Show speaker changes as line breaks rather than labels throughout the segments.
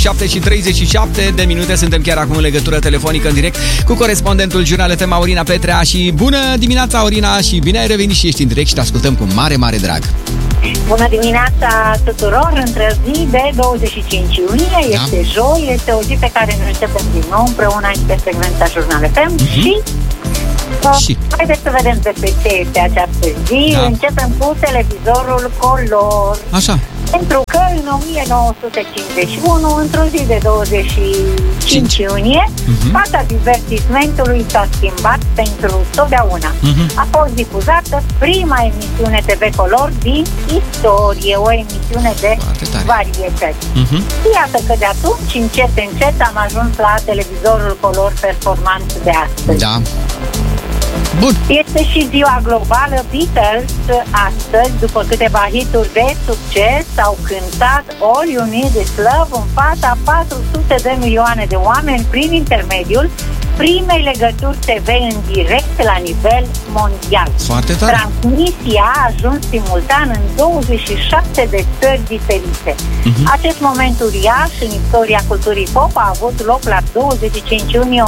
7:37 de minute, suntem chiar acum în legătură telefonică în direct cu corespondentul Jurnal FM, Aurina Petrea. Și bună dimineața, Aurina, și bine ai revenit și ești în direct și te ascultăm cu mare, mare drag.
Bună dimineața tuturor, între zi de 25 iunie, este joi, este o zi pe care ne începem din nou împreună aici pe secvența Jurnal FM și haideți să vedem despre ce este această zi. Începem cu televizorul color.
Așa.
Pentru că în 1951, într-o zi de 25 iunie, fața divertismentului s-a schimbat pentru totdeauna. A fost difuzată prima emisiune TV Color din istorie, o emisiune de varietăți. Iată că de atunci, încet am ajuns la televizorul color performant de astăzi.
Da. Bun.
Este și ziua globală Beatles. Astăzi, după câteva hituri de succes, au cântat All You Need Is Love în fața 400 de milioane de oameni prin intermediul primei legături TV în direct la nivel mondial.
Foarte tare.
Transmisia a ajuns simultan în 27 de țări diferite. Acest moment uriaș în istoria culturii pop a avut loc la 25 iunie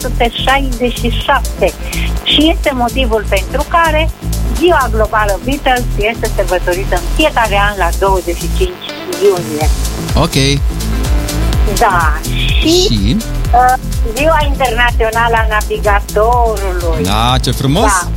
1967 și este motivul pentru care ziua globală Beatles este sărbătorită în fiecare an la 25 iunie.
Ok.
Da, și ziua internațională a navigatorului.
Da, ce frumos! Da.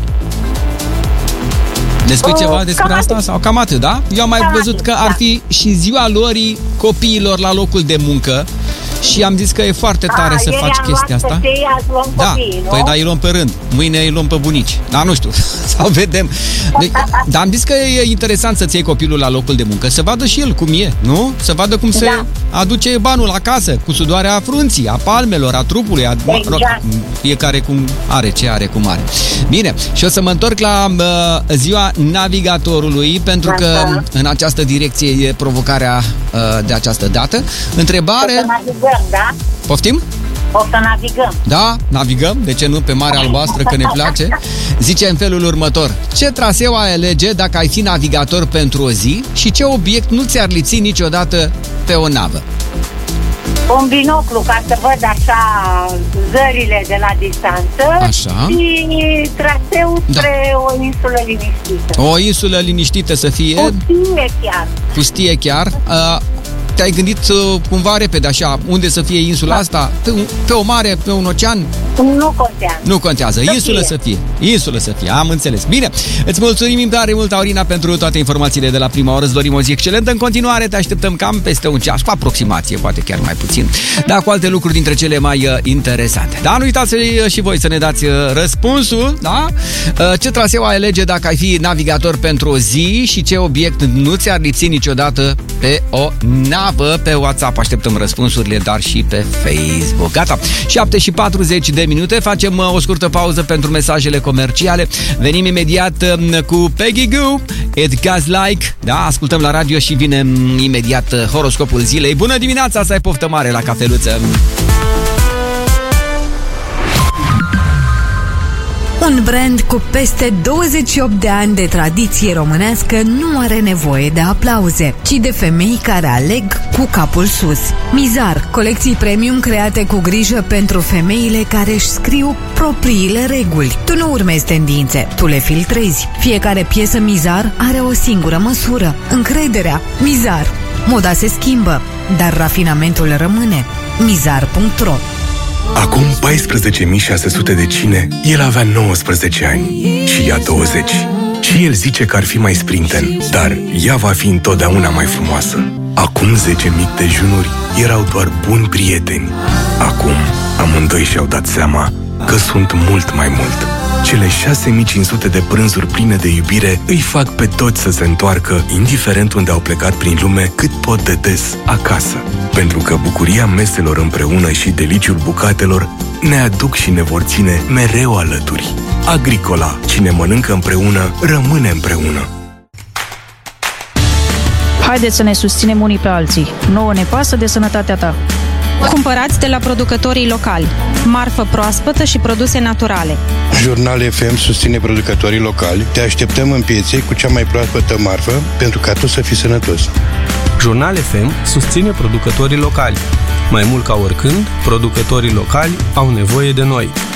Ne spui ceva despre asta? Sau cam atât, da? Eu am mai văzut că ar fi și ziua luării copiilor la locul de muncă și am zis că e foarte tare să faci chestia asta. Da, păi da, îi luăm pe rând. Mâine îi luăm pe bunici. Da, nu știu, sau vedem. Dar am zis că e interesant să-ți iei copilul la locul de muncă, să vadă și el cum e, nu? Să vadul cum se aduce banul acasă, cu sudoarea frunții, a palmelor, a trupului, fiecare cum are, ce are, cum are. Bine, și o să mă întorc la ziua navigatorului, pentru că în această direcție e provocarea de această dată. Întrebare...
Da?
Poftim?
O să navigăm.
Da, navigăm, de ce nu, pe Marea Albastră, că ne place. Zice în felul următor: ce traseu ai alege dacă ai fi navigator pentru o zi și ce obiect nu ți-ar lipsi niciodată pe o navă?
Un binoclu, ca să văd așa zările de la distanță.
Așa.
Și traseu spre o insulă liniștită.
O insulă liniștită să fie.
Pustie chiar.
Pustie chiar. Te-ai gândit cumva repede așa, unde să fie insula asta? Pe o mare, pe un ocean?
Nu contează.
Nu contează, insulă să fie. Insulă să fie, am înțeles. Bine, îți mulțumim tare mult, Aurina, pentru toate informațiile de la prima oră. Îți dorim o zi excelentă în continuare. Te așteptăm cam peste un ceas, cu aproximație, poate chiar mai puțin, dar cu alte lucruri dintre cele mai interesante. Dar nu uitați și voi să ne dați răspunsul, da? Ce traseu ai alege dacă ai fi navigator pentru o zi și ce obiect nu ți-ar lipsi niciodată pe o navă? Pe WhatsApp așteptăm răspunsurile, dar și pe Facebook. Gata, 7:40 de minute. Facem o scurtă pauză pentru mesajele comerciale. Venim imediat cu Peggy Gou, It Goes Like. Da, ascultăm la radio și vine imediat horoscopul zilei. Bună dimineața, să ai poftă mare la cafeluță.
Un brand cu peste 28 de ani de tradiție românească nu are nevoie de aplauze, ci de femei care aleg cu capul sus. Mizar, colecții premium create cu grijă pentru femeile care își scriu propriile reguli. Tu nu urmezi tendințe, tu le filtrezi. Fiecare piesă Mizar are o singură măsură: încrederea. Mizar. Moda se schimbă, dar rafinamentul rămâne. Mizar.ro.
Acum 14.600 de cine, el avea 19 ani și ea 20. Și el zice că ar fi mai sprinten, dar ea va fi întotdeauna mai frumoasă. Acum 10 mici dejunuri erau doar buni prieteni. Acum amândoi și-au dat seama că sunt mult mai mult. Cele 6500 de prânzuri pline de iubire îi fac pe toți să se întoarcă, indiferent unde au plecat prin lume, cât pot de des acasă. Pentru că bucuria meselor împreună și deliciul bucatelor ne aduc și ne vor ține mereu alături. Agricola, cine mănâncă împreună, rămâne împreună.
Haideți să ne susținem unii pe alții. Nouă ne pasă de sănătatea ta.
Cumpărați de la producătorii locali, marfă proaspătă și produse naturale.
Jurnal FM susține producătorii locali. Te așteptăm în piețe cu cea mai proaspătă marfă pentru ca tu să fii sănătos.
Jurnal FM susține producătorii locali. Mai mult ca oricând, producătorii locali au nevoie de noi.